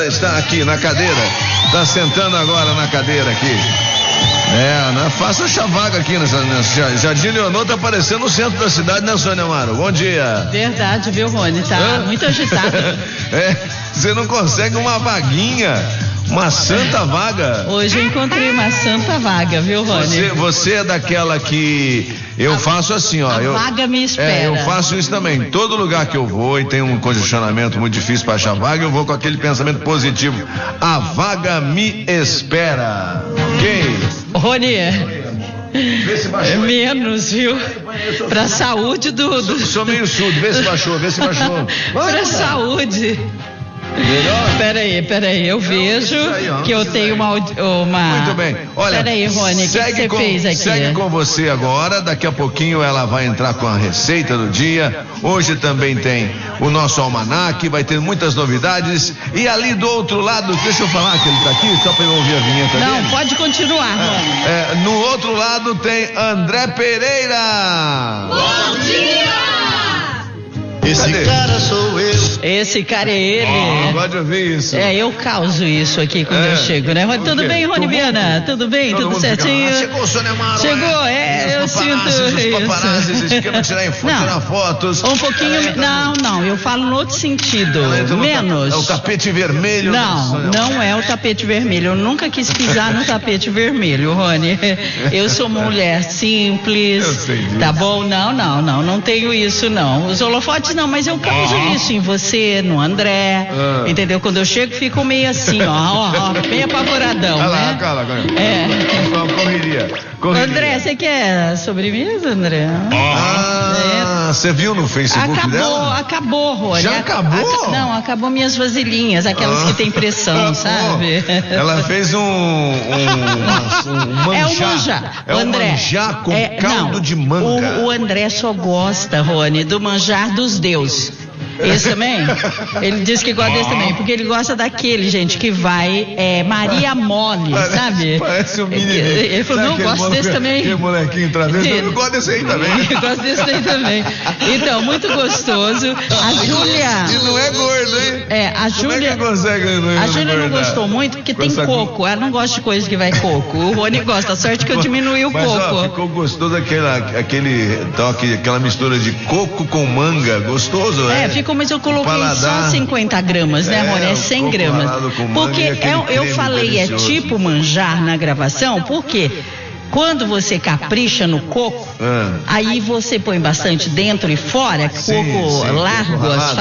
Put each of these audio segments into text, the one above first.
está aqui na cadeira. Está sentando agora na cadeira aqui. Não faça chavaga aqui nessa Jardim Leonor, tá aparecendo no centro da cidade, né, Sônia Amaro? Bom dia. Verdade, viu, Rony? Tá muito agitado. Você não consegue uma vaguinha, uma santa vaga. Hoje eu encontrei uma santa vaga, viu, Rony? Você é daquela que eu faço assim, ó. A vaga me espera. Eu faço isso também. Em todo lugar que eu vou e tem um congestionamento muito difícil para achar vaga, eu vou com aquele pensamento positivo. A vaga me espera. Ok? Rony, menos, viu? Pra saúde do... Sou meio surdo, vê se baixou. Pra saúde. Peraí, eu vejo que eu tenho uma... Muito bem, olha, peraí, Rony, o que você fez aqui? Segue com você agora, daqui a pouquinho ela vai entrar com a receita do dia. Hoje também tem o nosso almanaque, vai ter muitas novidades. E ali do outro lado, deixa eu falar que ele tá aqui, só pra eu ouvir a vinheta dele. Não, pode continuar, Rony. No outro lado tem André Pereira. Bom dia! Esse cara sou eu. Esse cara é ele. Pode ouvir isso. Eu causo isso aqui quando eu chego, né? Tudo bem, Rony Viana? Tudo bem? Tudo certinho? Chegou o Sônia Amaro. Chegou, eu sinto isso. Eles querem tirar fotos. Um pouquinho, não, eu falo no outro sentido, menos. É o tapete vermelho. Não é o tapete vermelho. Eu nunca quis pisar no tapete vermelho, Rony. Eu sou mulher simples. Eu sei disso. Tá bom? Não tenho isso, não. Os holofotes não, mas eu causo isso em você, no André, entendeu? Quando eu chego, fico meio assim, bem apavoradão, né? Cala. Correria. André, você quer sobremesa, André? Você viu no Facebook dela? Acabou, Rony. Já acabou? Não, acabou minhas vasilhinhas, aquelas que tem pressão, sabe? Ela fez um manjar. É um manjar. É um manjar com caldo de manga. O André só gosta, Rony, do manjar dos deuses. Esse também? Ele disse que gosta desse também, porque ele gosta daquele, gente, que vai Maria Mole, sabe? Parece um menino. Ele falou, não, gosto desse também. Aquele molequinho travesso, eu gosto desse aí também. Eu gosto desse aí também. Então, muito gostoso. A Júlia... E não é gordo, hein? A Júlia... Como é que consegue a Júlia não gostou muito, porque tem coco. Ela não gosta de coisa que vai coco. O Rony gosta, a sorte que eu diminui o coco. Ficou gostoso aquele toque, aquela mistura de coco com manga. Gostoso, né? Ficou, mas eu coloquei só 50 gramas, né, Rony? 100 gramas. Porque eu falei, tipo manjar na gravação, porque quando você capricha no coco, aí você põe bastante dentro e fora, coco largo,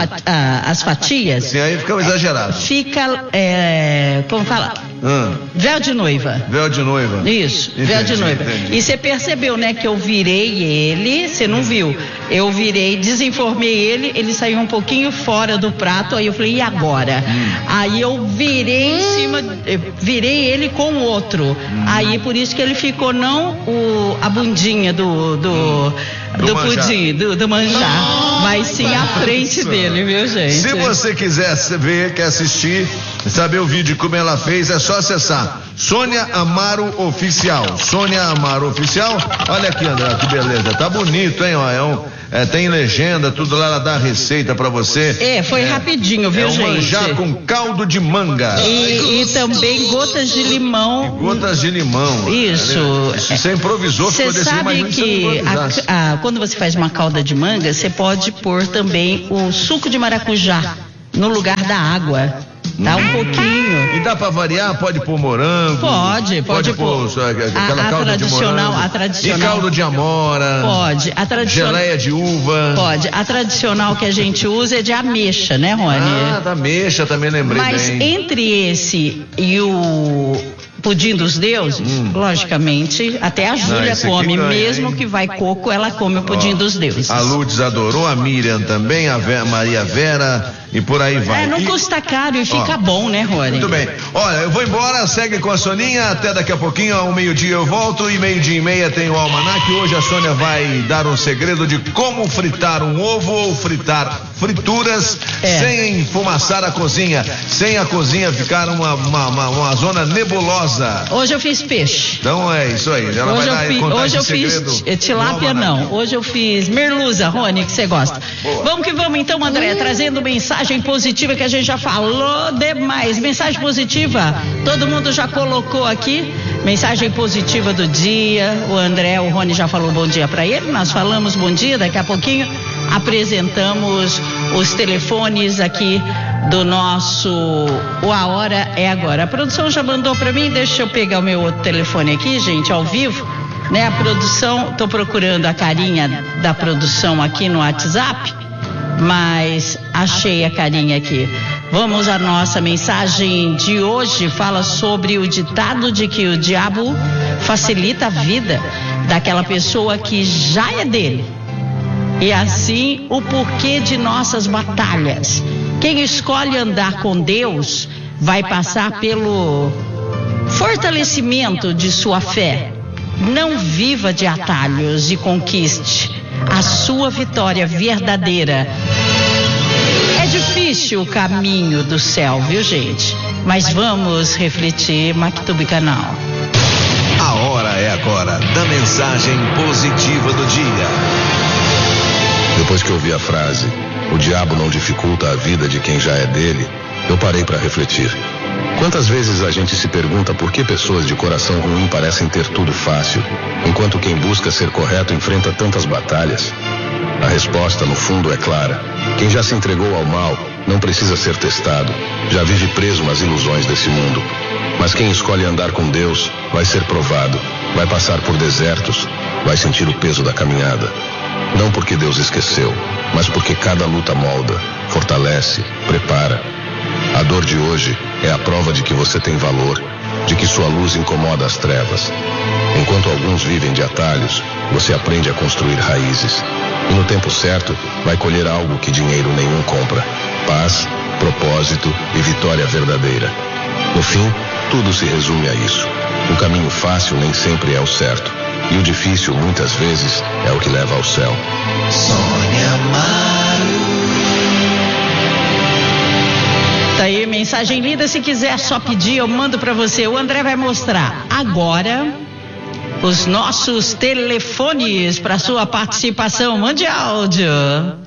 as fatias. Sim, aí fica exagerado. Fica, como fala? Véu de noiva. Véu de noiva. Isso, véu de noiva. Entendi. E você percebeu, né, que eu virei ele, você não viu? Eu virei, desenformei ele saiu um pouquinho fora do prato, aí eu falei, e agora? Aí eu virei em cima, virei ele com o outro. Aí por isso que ele ficou a bundinha do pudim, do manjar, mas sim a frente dele, viu, gente? Se você quiser ver, quer assistir, saber o vídeo como ela fez, é só acessar Sônia Amaro Oficial. Sônia Amaro Oficial. Olha aqui, André, que beleza. Tá bonito, hein? Tem legenda, tudo lá, ela dá a receita pra você. Foi rapidinho, viu, gente? Manjar com caldo de manga. E também gotas de limão. Gotas de limão. Isso. Você improvisou, ficou desse jeito, mas que quando você faz uma calda de manga, você pode pôr também o suco de maracujá no lugar da água. Dá um pouquinho. E dá pra variar? Pode pôr morango? Pode pôr aquela calda de morango. A tradicional. E caldo de amora? Pode. Geleia de uva? Pode. A tradicional que a gente usa é de ameixa, né, Rony? Da ameixa, também lembrei bem. Mas entre esse e o pudim dos deuses, logicamente, até a Júlia come, mesmo que vai coco, ela come o pudim dos deuses. A Lourdes adorou, a Miriam também, a Maria Vera e por aí vai. Não custa caro e fica bom, né, Rony? Muito bem. Olha, eu vou embora, segue com a Soninha, até daqui a pouquinho, ao meio-dia eu volto e 12:30 tem o almanaque. Hoje a Sônia vai dar um segredo de como fritar um ovo ou fritar frituras sem enfumaçar a cozinha, sem a cozinha ficar uma zona nebulosa. Hoje eu fiz peixe. Então é isso aí. Ela hoje eu fiz tilápia não. Hoje eu fiz merluza, Rony, que você gosta. Boa. Vamos que vamos então, André, trazendo mensagem mensagem positiva que a gente já falou demais. Mensagem positiva, todo mundo já colocou aqui. Mensagem positiva do dia. O André, o Rony já falou bom dia para ele. Nós falamos bom dia, daqui a pouquinho apresentamos os telefones aqui do nosso A Hora é Agora. A produção já mandou para mim, deixa eu pegar o meu outro telefone aqui, gente, ao vivo, né? A produção, tô procurando a carinha da produção aqui no WhatsApp, mas achei a carinha aqui. Vamos à nossa mensagem de hoje, fala sobre o ditado de que o diabo facilita a vida daquela pessoa que já é dele. E assim, o porquê de nossas batalhas. Quem escolhe andar com Deus vai passar pelo fortalecimento de sua fé. Não viva de atalhos e conquiste a sua vitória verdadeira. É difícil o caminho do céu, viu, gente? Mas vamos refletir, Maktub Canal. A hora é agora da mensagem positiva do dia. Depois que ouvi a frase, o diabo não dificulta a vida de quem já é dele, eu parei para refletir. Quantas vezes a gente se pergunta por que pessoas de coração ruim parecem ter tudo fácil, enquanto quem busca ser correto enfrenta tantas batalhas? A resposta, no fundo, é clara. Quem já se entregou ao mal não precisa ser testado, já vive preso nas ilusões desse mundo. Mas quem escolhe andar com Deus vai ser provado, vai passar por desertos, vai sentir o peso da caminhada. Não porque Deus esqueceu, mas porque cada luta molda, fortalece, prepara. A dor de hoje é a prova de que você tem valor, de que sua luz incomoda as trevas. Enquanto alguns vivem de atalhos, você aprende a construir raízes. E no tempo certo, vai colher algo que dinheiro nenhum compra: paz, propósito e vitória verdadeira. No fim, tudo se resume a isso. O caminho fácil nem sempre é o certo. E o difícil, muitas vezes, é o que leva ao céu. Sônia Amaro. Tá aí, mensagem linda. Se quiser só pedir, eu mando para você. O André vai mostrar agora os nossos telefones para sua participação. Mande áudio.